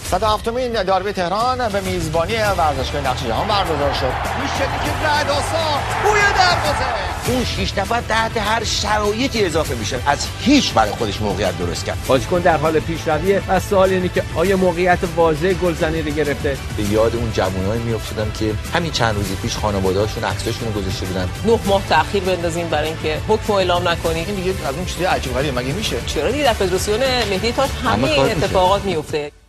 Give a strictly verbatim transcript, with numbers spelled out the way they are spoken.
صد و هفتمین داربی تهران به میزبانی ورزشگاه نقش جهان برگزار شد. میشه که رعدآسا بوی دروازه. اون شش نفر تحت هر شرایطی اضافه میشن، از هیچ برای خودش موقعیت درست کرد. بازیکن در حال پیشرویه و سوال اینه که آیا موقعیت واضح گلزنی رو گرفته؟ به یاد اون جوانایی میافتادم که همین چند روز پیش خانواده‌هاشون عکساشون رو گذاشته بودن. نه ماه تأخیر بندازیم برای اینکه حکم اعلام نکنیم. این دیگه از اون چیزای عجیب غریبه مگه میشه؟ چرا دیگه در فدراسیون مهدی تاج همه این اتفاقات میفته؟